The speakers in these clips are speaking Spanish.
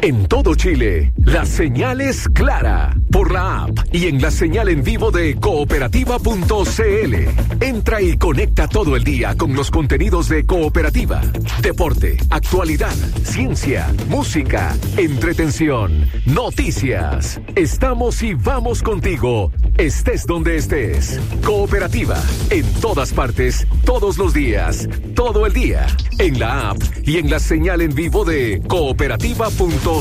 En todo Chile, la señal es clara por la app y en la señal en vivo de cooperativa.cl. Entra y conecta todo el día con los contenidos de Cooperativa. Deporte, actualidad, ciencia, música, entretención, noticias. Estamos y vamos contigo, estés donde estés. Cooperativa, en todas partes, todos los días, todo el día. En la app y en la señal en vivo de cooperativa.cl.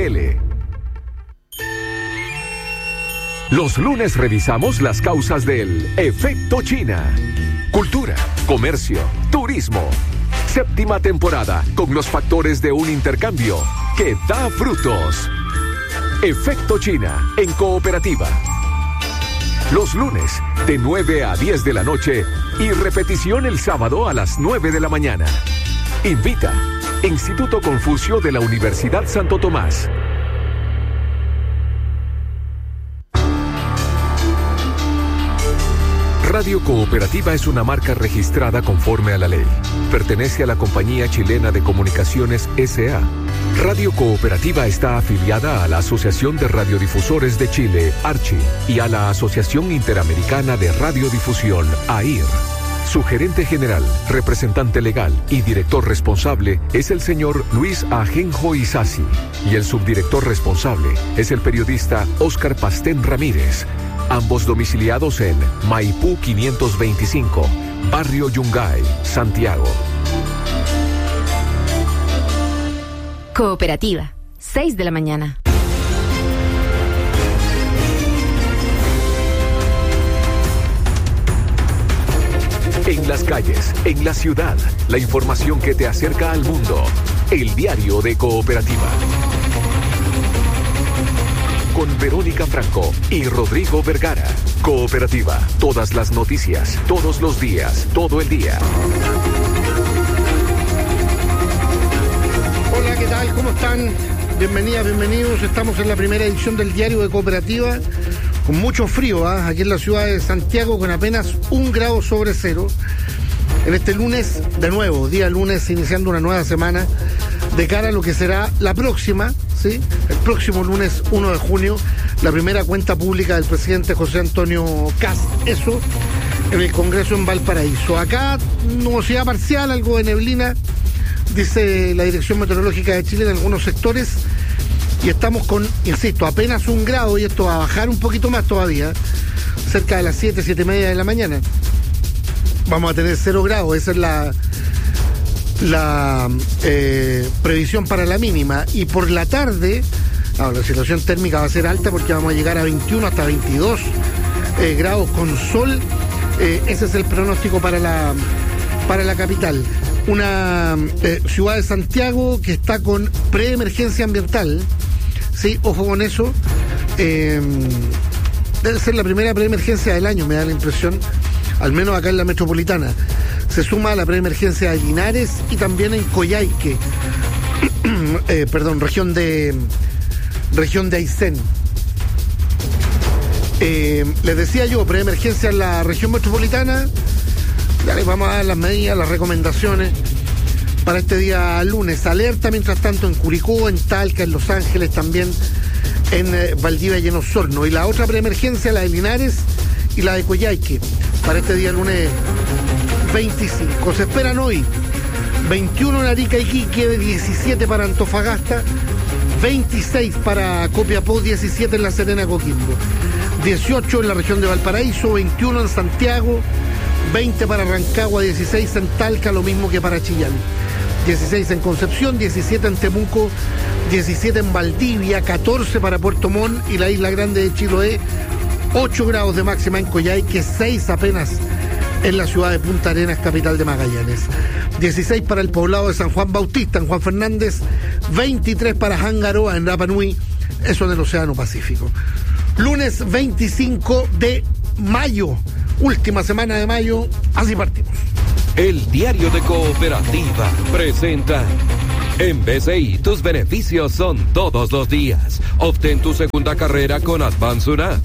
Los lunes revisamos las causas del efecto China. Cultura, comercio, turismo. Séptima temporada con los factores de un intercambio que da frutos. Efecto China en Cooperativa. Los lunes de 9 a 10 de la noche y repetición el sábado a las 9 de la mañana. Invita Instituto Confucio de la Universidad Santo Tomás. Radio Cooperativa es una marca registrada conforme a la ley. Pertenece a la Compañía Chilena de Comunicaciones S.A. Radio Cooperativa está afiliada a la Asociación de Radiodifusores de Chile, ARCHI, y a la Asociación Interamericana de Radiodifusión, AIR. Su gerente general, representante legal y director responsable es el señor Luis Ajenjo Isasi, y el subdirector responsable es el periodista Óscar Pastén Ramírez, ambos domiciliados en Maipú 525, Barrio Yungay, Santiago. Cooperativa, 6 de la mañana. En las calles, en la ciudad, la información que te acerca al mundo. El diario de Cooperativa. Con Verónica Franco y Rodrigo Vergara. Cooperativa, todas las noticias, todos los días, todo el día. Hola, ¿qué tal? ¿Cómo están? Bienvenidas, bienvenidos. Estamos en la primera edición del diario de Cooperativa. Con mucho frío, aquí en la ciudad de Santiago, con apenas 1 grado sobre cero. En este lunes, de nuevo, día lunes, iniciando una nueva semana, de cara a lo que será la próxima, ¿sí? El próximo lunes 1 de junio, la primera cuenta pública del presidente José Antonio Kast, eso, en el Congreso en Valparaíso. Acá, nubosidad parcial, algo de neblina, dice la Dirección Meteorológica de Chile en algunos sectores. Y estamos con, insisto, apenas 1 grado, y esto va a bajar un poquito más todavía, cerca de las 7:30 de la mañana. Vamos a tener 0 grados, esa es la previsión para la mínima. Y por la tarde, la situación térmica va a ser alta porque vamos a llegar a 21 hasta 22 grados con sol. Ese es el pronóstico para la capital. Una ciudad de Santiago que está con preemergencia ambiental. Sí, ojo con eso. Debe ser la primera preemergencia del año, me da la impresión, al menos acá en la metropolitana. Se suma a la preemergencia de Linares y también en Coyhaique, región de Aysén. Les decía yo, preemergencia en la región metropolitana. Ya les vamos a dar las medidas, las recomendaciones para este día lunes. Alerta, mientras tanto, en Curicó, en Talca, en Los Ángeles, también en Valdivia y en Osorno. Y la otra preemergencia, la de Linares y la de Coyhaique, para este día lunes 25. Se esperan hoy 21 en Arica y Iquique, 17 para Antofagasta, 26 para Copiapó, 17 en La Serena, Coquimbo, 18 en la región de Valparaíso, 21 en Santiago, 20 para Rancagua, 16 en Talca, lo mismo que para Chillán, 16 en Concepción, 17 en Temuco, 17 en Valdivia, 14 para Puerto Montt y la Isla Grande de Chiloé, 8 grados de máxima en Coyhaique, 6 apenas en la ciudad de Punta Arenas, capital de Magallanes, 16 para el poblado de San Juan Bautista, en Juan Fernández, 23 para Hangaroa, en Rapa Nui, eso en el Océano Pacífico. Lunes 25 de mayo, última semana de mayo, así partimos. El diario de Cooperativa presenta: en BCI tus beneficios son todos los días. Obtén tu segunda carrera con Advance UNAP.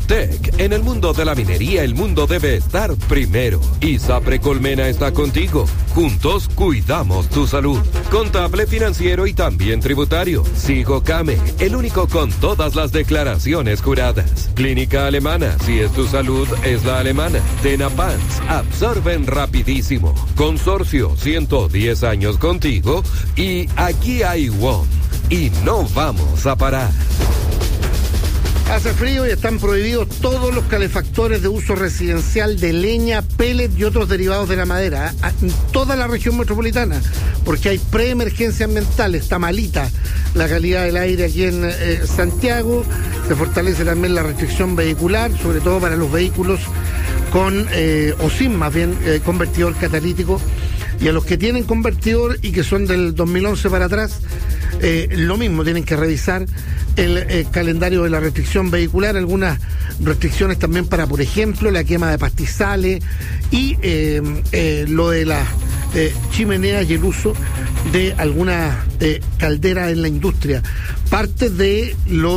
Coltec. En el mundo de la minería, el mundo debe estar primero. ISAPRE Colmena está contigo. Juntos cuidamos tu salud. Contable, financiero y también tributario. Sigocame, el único con todas las declaraciones juradas. Clínica Alemana, si es tu salud, es la alemana. Tenapans, absorben rapidísimo. Consorcio, 110 años contigo. Y aquí hay WOM. Y no vamos a parar. Hace frío y están prohibidos todos los calefactores de uso residencial de leña, pellet y otros derivados de la madera en toda la región metropolitana, porque hay preemergencia ambiental. Está malita la calidad del aire aquí en Santiago. Se fortalece también la restricción vehicular, sobre todo para los vehículos con, o sin más bien, convertidor catalítico. Y a los que tienen convertidor y que son del 2011 para atrás, lo mismo, tienen que revisar el calendario de la restricción vehicular, algunas restricciones también para, por ejemplo, la quema de pastizales y lo de las chimeneas y el uso de algunas calderas en la industria. Parte de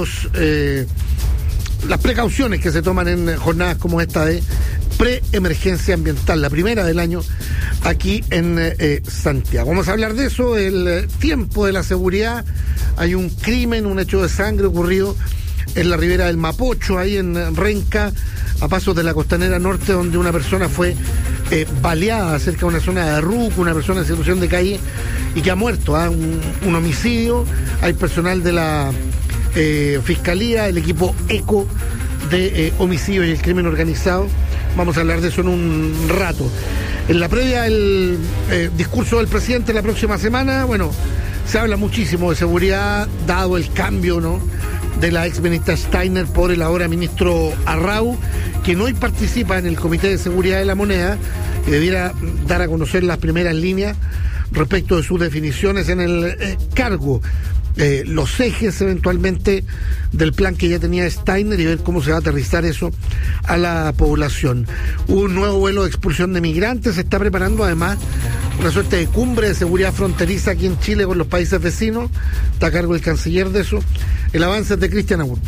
las precauciones que se toman en jornadas como esta de preemergencia ambiental, la primera del año aquí en Santiago. Vamos a hablar de eso, el tiempo de la seguridad. Hay un crimen, un hecho de sangre ocurrido en la ribera del Mapocho, ahí en Renca, a pasos de la Costanera Norte, donde una persona fue baleada cerca de una zona de Ruco, una persona en situación de calle y que ha muerto. Un homicidio. Hay personal de la Fiscalía, el equipo ECO de homicidio y el crimen organizado. Vamos a hablar de eso en un rato. En la previa del discurso del presidente la próxima semana, bueno, se habla muchísimo de seguridad, dado el cambio, ¿no?, de la ex ministra Steiner por el ahora ministro Arrau, quien hoy participa en el Comité de Seguridad de la Moneda, que debiera dar a conocer las primeras líneas respecto de sus definiciones en el cargo. Los ejes eventualmente del plan que ya tenía Steiner y ver cómo se va a aterrizar eso a la población. Un nuevo vuelo de expulsión de migrantes, se está preparando además una suerte de cumbre de seguridad fronteriza aquí en Chile con los países vecinos, está a cargo el canciller de eso. El avance es de Cristian Aburto.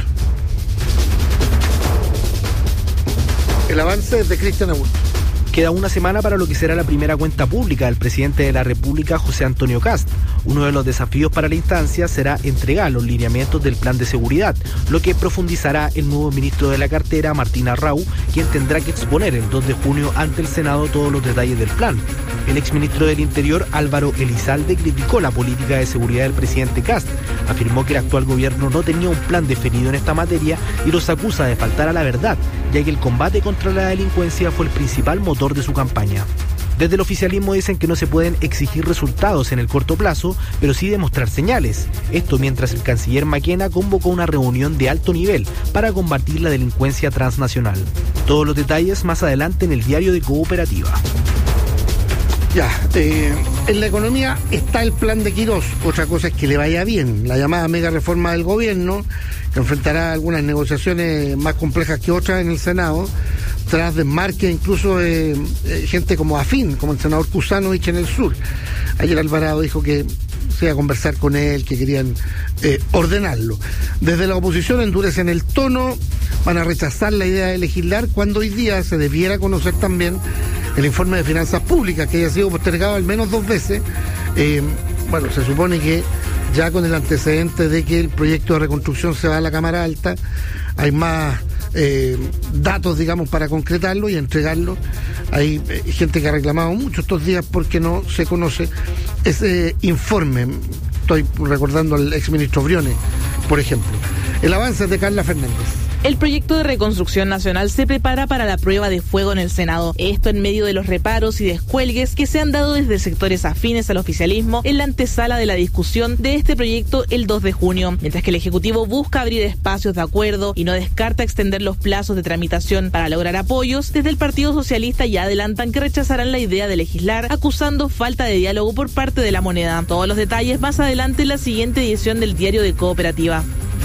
Queda una semana para lo que será la primera cuenta pública del presidente de la República, José Antonio Kast. Uno de los desafíos para la instancia será entregar los lineamientos del plan de seguridad, lo que profundizará el nuevo ministro de la cartera, Martín Arrau, quien tendrá que exponer el 2 de junio ante el Senado todos los detalles del plan. El exministro del Interior, Álvaro Elizalde, criticó la política de seguridad del presidente Kast. Afirmó que el actual gobierno no tenía un plan definido en esta materia y los acusa de faltar a la verdad, ya que el combate contra la delincuencia fue el principal motor de su campaña. Desde el oficialismo dicen que no se pueden exigir resultados en el corto plazo, pero sí demostrar señales. Esto mientras el canciller Maquena convocó una reunión de alto nivel para combatir la delincuencia transnacional. Todos los detalles más adelante en el diario de Cooperativa. En la economía está el plan de Quirós. Otra cosa es que le vaya bien. La llamada mega reforma del gobierno, que enfrentará algunas negociaciones más complejas que otras en el Senado, tras desmarque incluso de gente como afín, como el senador Kusanovich en el sur. Ayer Alvarado dijo que se iba a conversar con él, que querían ordenarlo. Desde la oposición endurecen el tono, van a rechazar la idea de legislar cuando hoy día se debiera conocer también el informe de finanzas públicas, que haya sido postergado al menos 2 veces. Bueno, se supone que ya con el antecedente de que el proyecto de reconstrucción se va a la Cámara Alta, hay más datos, digamos, para concretarlo y entregarlo. Hay gente que ha reclamado mucho estos días porque no se conoce ese informe. Estoy recordando al exministro Briones, por ejemplo. El avance es de Carla Fernández. El proyecto de reconstrucción nacional se prepara para la prueba de fuego en el Senado. Esto en medio de los reparos y descuelgues que se han dado desde sectores afines al oficialismo en la antesala de la discusión de este proyecto el 2 de junio. Mientras que el Ejecutivo busca abrir espacios de acuerdo y no descarta extender los plazos de tramitación para lograr apoyos, desde el Partido Socialista ya adelantan que rechazarán la idea de legislar, acusando falta de diálogo por parte de la moneda. Todos los detalles más adelante en la siguiente edición del diario de Cooperativa.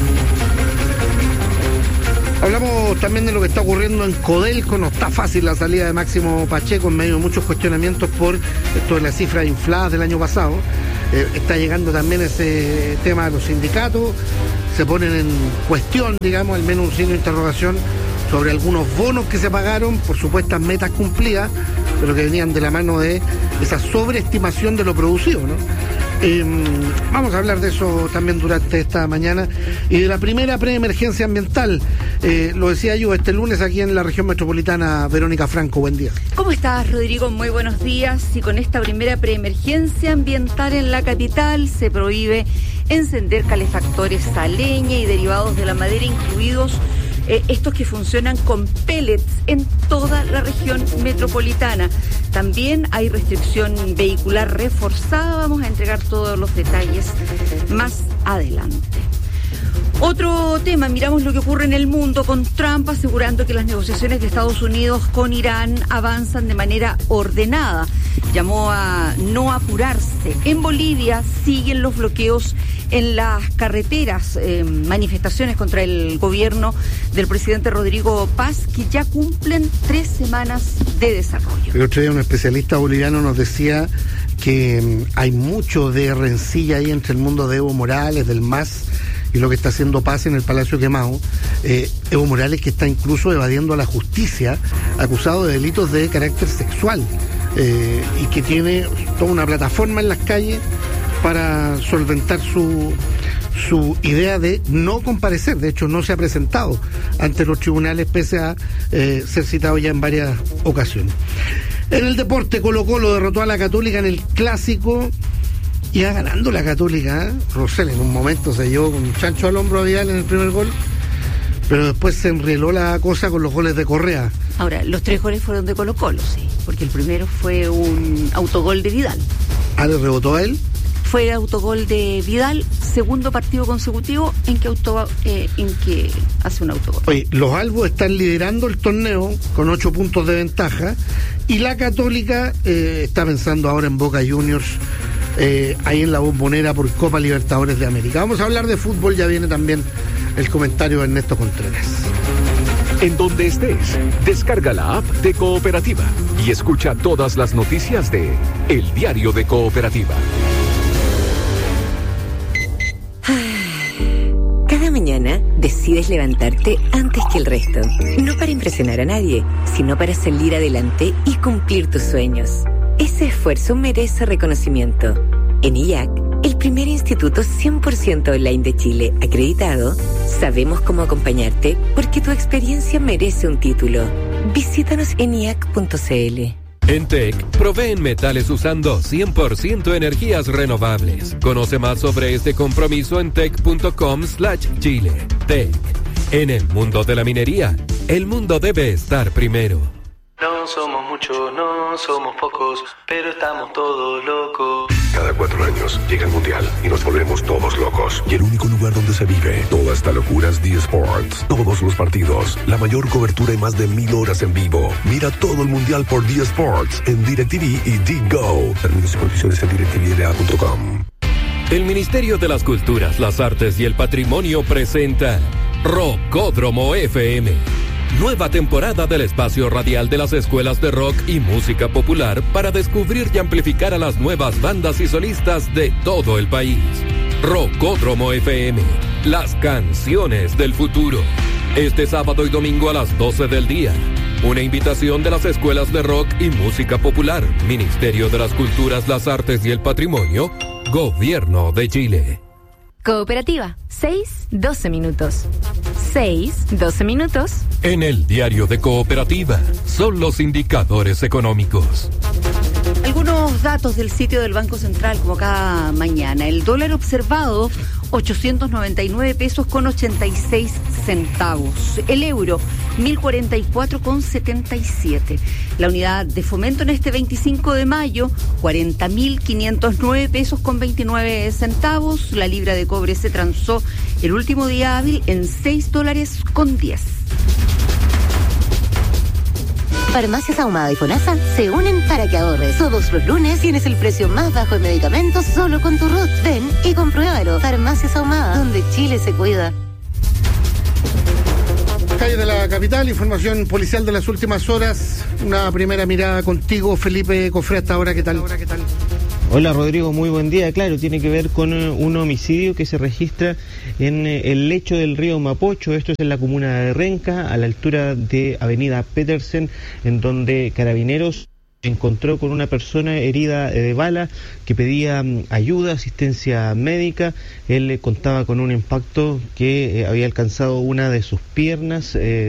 Hablamos también de lo que está ocurriendo en Codelco. No está fácil la salida de Máximo Pacheco en medio de muchos cuestionamientos por esto de las cifras infladas del año pasado. Está llegando también ese tema de los sindicatos. Se ponen en cuestión, digamos, al menos un signo de interrogación sobre algunos bonos que se pagaron por supuestas metas cumplidas, pero que venían de la mano de esa sobreestimación de lo producido, ¿no? Vamos a hablar de eso también durante esta mañana y de la primera preemergencia ambiental. Lo decía yo este lunes aquí en la región metropolitana. Verónica Franco, buen día. ¿Cómo estás, Rodrigo? Muy buenos días. Y con esta primera preemergencia ambiental en la capital se prohíbe encender calefactores a leña y derivados de la madera, incluidos estos que funcionan con pellets en toda la región metropolitana. También hay restricción vehicular reforzada. Vamos a entregar todos los detalles más adelante. Otro tema, miramos lo que ocurre en el mundo con Trump asegurando que las negociaciones de Estados Unidos con Irán avanzan de manera ordenada. Llamó a no apurarse. En Bolivia siguen los bloqueos en las carreteras, manifestaciones contra el gobierno del presidente Rodrigo Paz, que ya cumplen 3 semanas de desarrollo. El otro día un especialista boliviano nos decía que hay mucho de rencilla ahí entre el mundo de Evo Morales, del MAS, y lo que está haciendo Paz en el Palacio Quemado. Evo Morales, que está incluso evadiendo a la justicia, acusado de delitos de carácter sexual, y que tiene toda una plataforma en las calles para solventar su idea de no comparecer. De hecho, no se ha presentado ante los tribunales, pese a ser citado ya en varias ocasiones. En el deporte, Colo-Colo derrotó a la Católica en el Clásico. Iba ganando la Católica, ¿eh? Rosell en un momento se llevó con un chancho al hombro a Vidal en el primer gol, pero después se enrieló la cosa con los goles de Correa. Ahora, los 3 goles fueron de Colo-Colo, sí, porque el primero fue un autogol de Vidal. ¿Ah, le rebotó a él? Fue el autogol de Vidal, segundo partido consecutivo en que hace un autogol. Oye, los albos están liderando el torneo con 8 puntos de ventaja, y la Católica está pensando ahora en Boca Juniors, ahí en la Bombonera por Copa Libertadores de América. Vamos a hablar de fútbol, ya viene también el comentario de Ernesto Contreras. En donde estés, descarga la app de Cooperativa y escucha todas las noticias de El Diario de Cooperativa. Cada mañana decides levantarte antes que el resto, no para impresionar a nadie, sino para salir adelante y cumplir tus sueños. Ese esfuerzo merece reconocimiento. En IAC, el primer instituto 100% online de Chile acreditado, sabemos cómo acompañarte porque tu experiencia merece un título. Visítanos en iac.cl. En TEC, proveen metales usando 100% energías renovables. Conoce más sobre este compromiso en tec.com/Chile. TEC. En el mundo de la minería, el mundo debe estar primero. No somos muchos, no somos pocos, pero estamos todos locos. Cada 4 años llega el Mundial y nos volvemos todos locos. Y el único lugar donde se vive toda esta locura es D-Sports. Todos los partidos, la mayor cobertura y más de 1000 horas en vivo. Mira todo el Mundial por D-Sports en DirecTV y D-Go. Términos y condiciones en directvda.com. El Ministerio de las Culturas, las Artes y el Patrimonio presenta Rockódromo FM. Nueva temporada del espacio radial de las escuelas de rock y música popular para descubrir y amplificar a las nuevas bandas y solistas de todo el país. Rockódromo FM, las canciones del futuro. Este sábado y domingo a las 12 del día. Una invitación de las escuelas de rock y música popular, Ministerio de las Culturas, las Artes y el Patrimonio, Gobierno de Chile. Cooperativa, 6-12 minutos. 6-12 minutos. En el Diario de Cooperativa, son los indicadores económicos. Algunos datos del sitio del Banco Central, como cada mañana. El dólar observado, 899 pesos con 86 centavos. El euro, 1044,77. La unidad de fomento en este 25 de mayo, 40.509 pesos con 29 centavos. La libra de cobre se transó el último día hábil en $6.10. Farmacias Ahumada y FONASA se unen para que ahorres. Todos los lunes tienes el precio más bajo de medicamentos solo con tu RUT. Ven y compruébalo. Farmacias Ahumada, donde Chile se cuida. Calle de la capital, información policial de las últimas horas. Una primera mirada contigo, Felipe Cofré, hasta ahora, ¿qué tal? Hola Rodrigo, muy buen día. Claro, tiene que ver con un homicidio que se registra en el lecho del río Mapocho. Esto es en la comuna de Renca, a la altura de Avenida Petersen, en donde Carabineros encontró con una persona herida de bala que pedía ayuda, asistencia médica. Él contaba con un impacto que había alcanzado una de sus piernas.